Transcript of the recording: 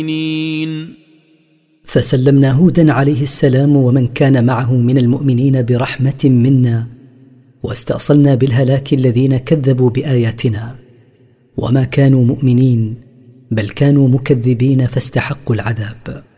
فسلمنا هودا عليه السلام ومن كان معه من المؤمنين برحمة منا، واستأصلنا بالهلاك الذين كذبوا بآياتنا، وما كانوا مؤمنين بل كانوا مكذبين فاستحقوا العذاب.